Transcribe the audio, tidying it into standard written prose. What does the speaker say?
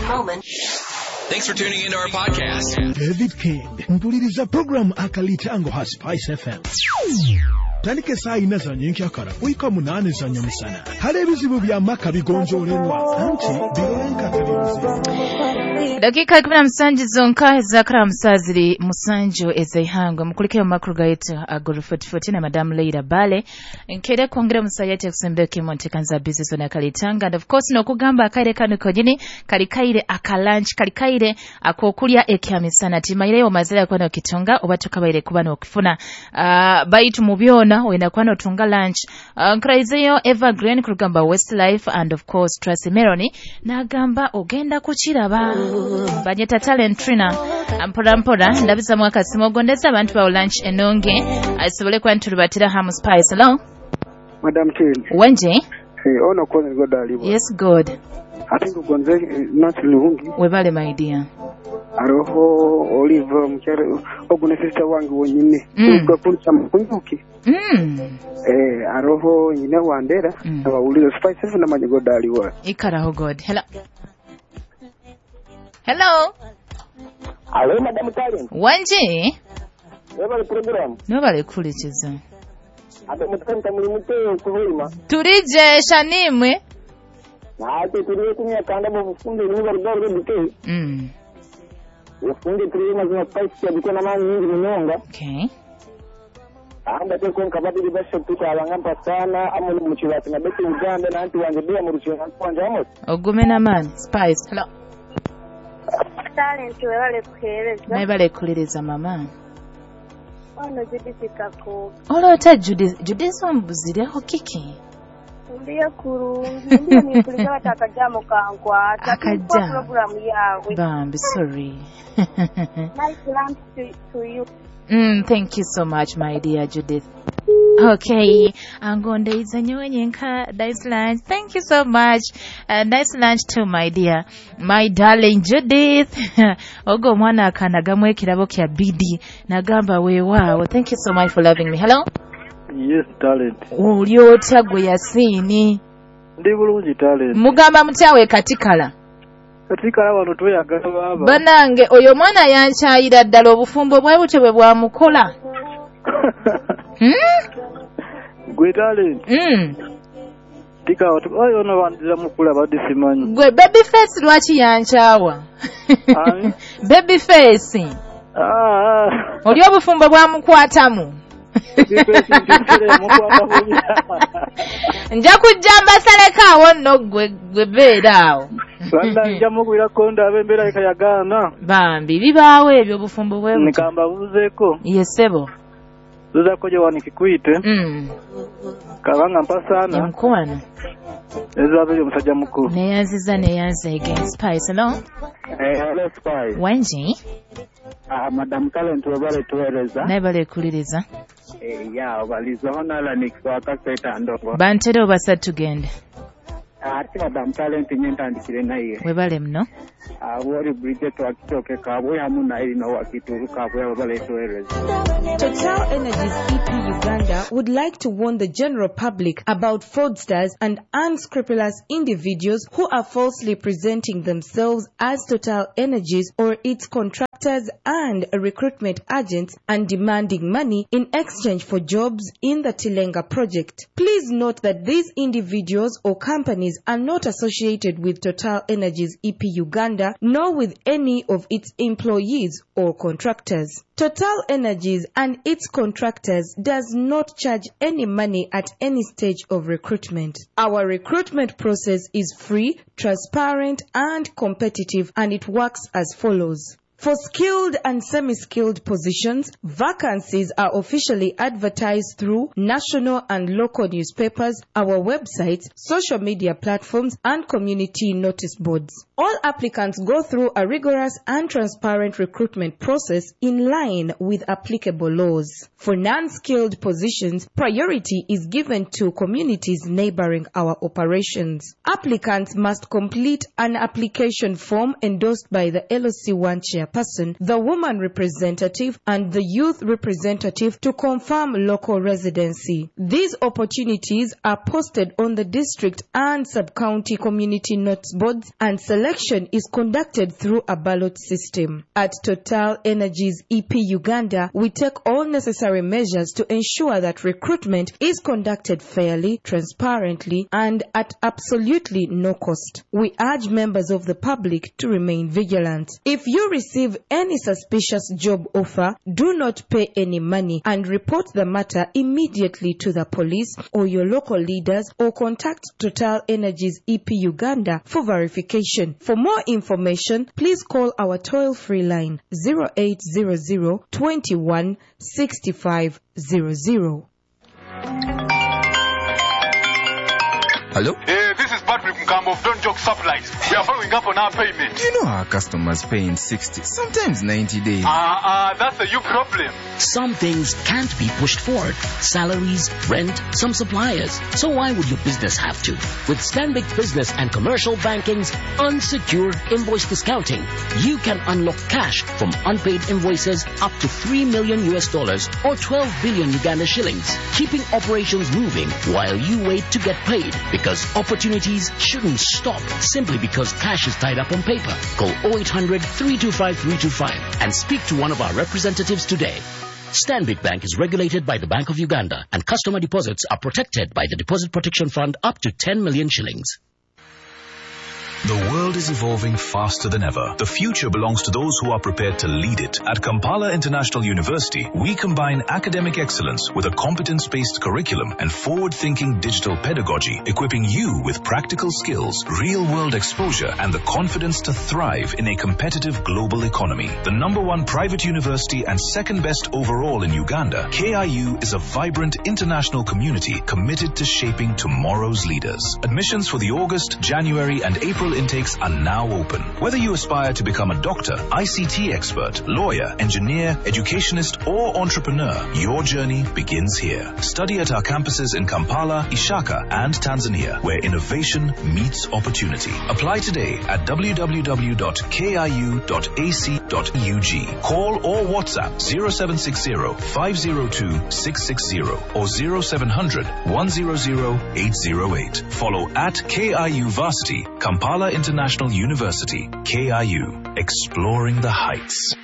moment. Thanks for tuning into our podcast. David King mpuliriza program akalitango ha Spice FM. Tandike saa 4 za nyenkakara kuyika 8 za nyamusana. Hali ebizibu bya maka bigonjoolerwa anti birenka televiziyo. Dakika 17 zonka ezakara musaziri musanjo ezaihango mukulike makuru gaitu agolo 44 na Madam Leila Bale nkere kongera musayate kusembera kimonte kanza business na kalitanga, and of course no kugamba akaire kanu kojini kalikaire akalunch kalikaire akokulya ekyamisana timaire omazira kwa no kitonga obatuka baire kuba no kufuna baitu mubyona wena kwa no tunga lunch kraizeyo Evergreen kugamba Westlife, and of course Tracy Meroni na gamba ogenda kuchiraba banyeta talent trainer mpora ndabiza mwaka simogondeza abantu ba lunch enonge asobole kwanturubatira Hamu Spice. Hello Madam King. Wenje Ono kwa God alibo. Yes God. I think ugonze naturally hungi webale my dear aroho Olive mchare ogune sister wangu wonyine ugakunza mpunguki aroho nyine wandera abaulizo Spice na manyo God aliwa ikaraho God. Hello hello Hello Madam Talent. Wanje Webale program nobale kulikiza ade mutanta muri muteo kuhulima turije shanimwe ate turiye kumya kanda mu bufunde ni barudaro bike ufunde turiye mazina Spice ya biko na mani nyingi munyonga. Okay amba teko nkabadi basho tukalangampa sana amu muchibati na beti Uganda na anti wanje bia mu rushona kwanja amo ogume na man Spice. Hello Talent webale kuhereza naibale kuliriza mama ono jidisika ko olota Judith ombuzireho kiki ndiye kurungi ndiye nikuliza watakajamo kankwa akaja program yawe bambi sorry nice lunch to you. Thank you so much my dear Judith. Okay, angonde izanyowenyenka nice lunch. Thank you so much. Nice lunch too my dear. My darling Judith. Ogo mwana akanagamwe ekirabo kya bidi nagamba wewa. Thank you so much for loving me. Hello? Yes Talent. Ulyota gwe yasini. Ndi bulungi Talent. Mugamba mutyawe katikala. Katikala wano toyagala baba. Banange oyo mwana yanchayira ddala obufumbo bwe butebwe bwa mukola. Gwe Talent. Tika watu oyo no bandira mukula badisimanyi. Gwe baby face lwachi yanchawa. Baby face. Oli obufumbo bwa mukwatamu. Nja kujamba salekawo no gwe beeraawo. Banda njamu kuira konda abembera ekayagana. Bambi bibaawe ebyo obufumbo bwe buti. Nikamba buzeeko. Yesebo. Zuza koje wanikikuite. Kabanga mpasana. Yamkwana. Ezabe omusajja mukulu. Neyanziza again Spice. Hello? Hello Spice. Wenji? Madam Talent wabale tueleza. Naibale kuliriza. Ya obalizo honala nikwaka seta ndoko. Bantero basatu gende. Ati Madam Talent nyentandikire naye. Webale mno. Wori Bridget wakitoke kabwe hamuna ili no wakituru kabwe wabale tueleza. Total Energies EP Uganda would like to warn the general public about fraudsters and unscrupulous individuals who are falsely presenting themselves as Total Energies or its contractors and recruitment agents and demanding money in exchange for jobs in the Tilenga project. Please note that these individuals or companies are not associated with Total Energies EP Uganda nor with any of its employees or contractors. Total Energies and its contractors does not charge any money at any stage of recruitment. Our recruitment process is free, transparent, and competitive, and it works as follows. For skilled and semi-skilled positions, vacancies are officially advertised through national and local newspapers, our websites, social media platforms, and community notice boards. All applicants go through a rigorous and transparent recruitment process in line with applicable laws. For non-skilled positions, priority is given to communities neighboring our operations. Applicants must complete an application form endorsed by the LOC1 chairperson chairperson, the woman representative, and the youth representative to confirm local residency. These opportunities are posted on the district and sub-county community notes boards, and selection is conducted through a ballot system. At Total Energies EP Uganda, we take all necessary measures to ensure that recruitment is conducted fairly, transparently, and at absolutely no cost. We urge members of the public to remain vigilant. If you receive any suspicious job offer, do not pay any money and report the matter immediately to the police or your local leaders, or contact Total Energies EP Uganda for verification. For more information, please call our toll-free line 0800 21 6500. Hello? Hey, this is Patrick Mkambo of Don't Joke Supplies. We are following up on our payment. Do you know our customers pay in 60, sometimes 90 days? That's a you problem. Some things can't be pushed forward. Salaries, rent, some suppliers. So why would your business have to? With Stanbic Business and Commercial Banking's unsecured invoice discounting, you can unlock cash from unpaid invoices up to $3 million or 12 billion Uganda shillings, keeping operations moving while you wait to get paid. Because opportunities shouldn't stop simply because cash is tied up on paper. Call 0800 325 325 and speak to one of our representatives today. Stanbic Bank is regulated by the Bank of Uganda, and customer deposits are protected by the Deposit Protection Fund up to 10 million shillings. The world is evolving faster than ever. The future belongs to those who are prepared to lead it. At Kampala International University, we combine academic excellence with a competence-based curriculum and forward-thinking digital pedagogy, equipping you with practical skills, real-world exposure, and the confidence to thrive in a competitive global economy. The #1 private university and second best overall in Uganda, KIU is a vibrant international community committed to shaping tomorrow's leaders. Admissions for the August, January, and April intakes are now open. Whether you aspire to become a doctor, ICT expert, lawyer, engineer, educationist, or entrepreneur, your journey begins here. Study at our campuses in Kampala, Ishaka, and Tanzania, where innovation meets opportunity. Apply today at www.kiu.ac.ug. Call or WhatsApp 0760 502 660 or 0700 100 808. Follow at KIU Varsity, Kampala International University, KIU, exploring the heights.